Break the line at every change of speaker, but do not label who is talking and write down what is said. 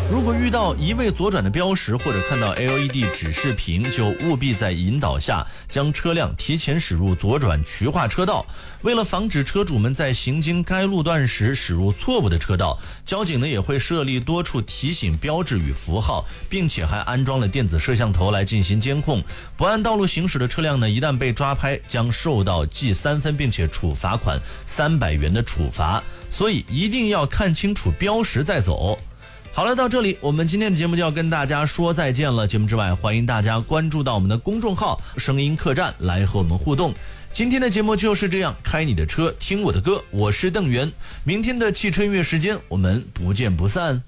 如果遇到一味左转的标识，或者看到 LED 指示屏，就务必在引导下将车辆提前驶入左转渠化车道。为了防止车主们在行经该路段时驶入错误的车道，交警呢也会设立多处提醒标志与符号，并且还安装了电子摄像头来进行监控。不按道路行驶的车辆呢，一旦被抓拍，将受到记3分，并且处罚款300元的处罚。所以一定要看清楚标识再走。好了，到这里我们今天的节目就要跟大家说再见了。节目之外，欢迎大家关注到我们的公众号声音客栈来和我们互动。今天的节目就是这样，开你的车听我的歌，我是邓源。明天的汽车音乐时间，我们不见不散。